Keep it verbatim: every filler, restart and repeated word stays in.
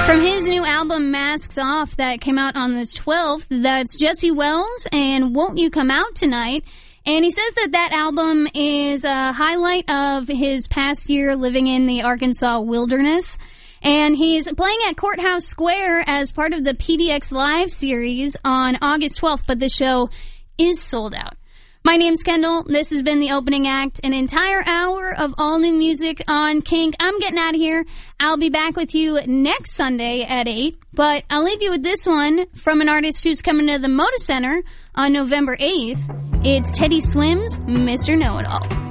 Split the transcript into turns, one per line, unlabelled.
From his new album, Masks Off, that came out on the twelfth, that's Jesse Wells and Won't You Come Out Tonight. And he says that that album is a highlight of his past year living in the Arkansas wilderness. And he's playing at Courthouse Square as part of the P D X Live series on August twelfth, but the show is sold out. My name's Kendall. This has been the opening act, an entire hour of all new music on Kink. I'm getting out of here. I'll be back with you next Sunday at eight, but I'll leave you with this one from an artist who's coming to the Moda Center on November eighth. It's Teddy Swims, Mister Know-It-All.